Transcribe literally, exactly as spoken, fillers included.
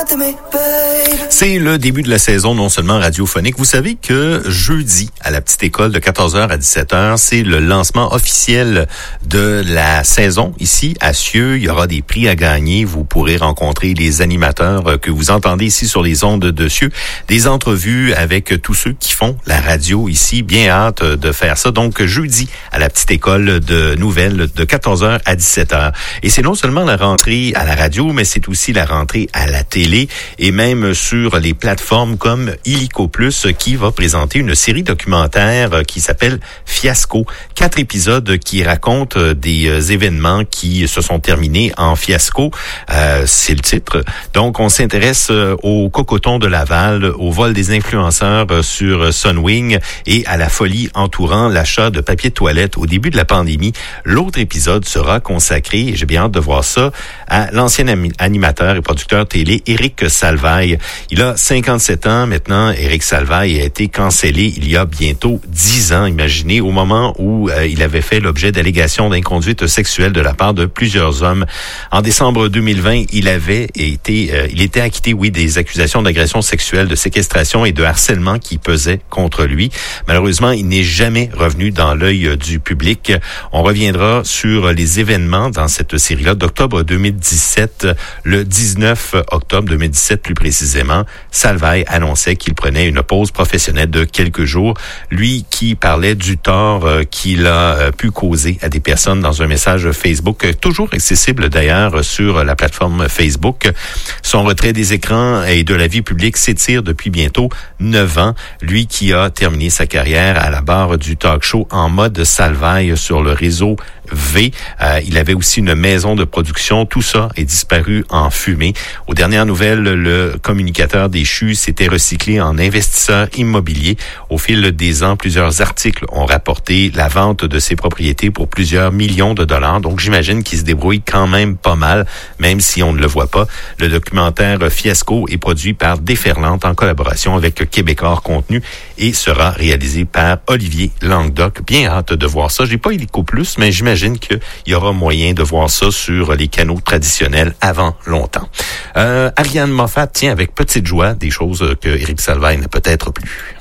C'est le début de la saison non seulement radiophonique. Vous savez que jeudi, à la petite école de quatorze heures à dix-sept heures, c'est le lancement officiel de la saison ici à Cieux. Il y aura des prix à gagner. Vous pourrez rencontrer les animateurs que vous entendez ici sur les ondes de Cieux. Des entrevues avec tous ceux qui font la radio ici. Bien hâte de faire ça. Donc, jeudi, à la petite école de nouvelles de quatorze heures à dix-sept heures. Et c'est non seulement la rentrée à la radio, mais c'est aussi la rentrée à la télé et même sur les plateformes comme Illico Plus qui va présenter une série documentaire qui s'appelle Fiasco. Quatre épisodes qui racontent des événements qui se sont terminés en fiasco. Euh, c'est le titre. Donc, on s'intéresse au cocoton de Laval, au vol des influenceurs sur Sunwing et à la folie entourant l'achat de papier de toilette au début de la pandémie. L'autre épisode sera consacré, et j'ai bien hâte de voir ça, à l'ancien animateur et producteur télé Éric Salvaille. Il a cinquante-sept ans maintenant. Éric Salvaille a été cancellé il y a bientôt dix ans. Imaginez, au moment où euh, il avait fait l'objet d'allégations d'inconduite sexuelle de la part de plusieurs hommes. En décembre deux mille vingt, il avait été, euh, il était acquitté, oui, des accusations d'agression sexuelle, de séquestration et de harcèlement qui pesaient contre lui. Malheureusement, il n'est jamais revenu dans l'œil du public. On reviendra sur les événements dans cette série-là d'octobre deux mille dix-sept. Le dix-neuf octobre deux mille dix-sept, plus précisément, Salvaille annonçait qu'il prenait une pause professionnelle de quelques jours. Lui qui parlait du tort euh, qu'il a euh, pu causer à des personnes dans un message Facebook, euh, toujours accessible d'ailleurs sur la plateforme Facebook. Son retrait des écrans et de la vie publique s'étire depuis bientôt neuf ans. Lui qui a terminé sa carrière à la barre du talk show en mode Salvaille sur le réseau V. Euh, il avait aussi une maison de production. Tout ça est disparu en fumée. Aux dernières nouvelles, le communicateur déchu s'était recyclé en investisseur immobilier. Au fil des ans, plusieurs articles ont rapporté la vente de ses propriétés pour plusieurs millions de dollars. Donc, j'imagine qu'il se débrouille quand même pas mal, même si on ne le voit pas. Le documentaire Fiasco est produit par Déferlante en collaboration avec Québécois Contenu et sera réalisé par Olivier Languedoc. Bien hâte de voir ça. J'ai pas Illico Plus, mais j'imagine qu'il y aura moyen de voir ça sur les canaux traditionnels avant longtemps. Euh, Ariane Moffat tient avec petite joie des choses que Éric Salvaille n'a peut-être plus.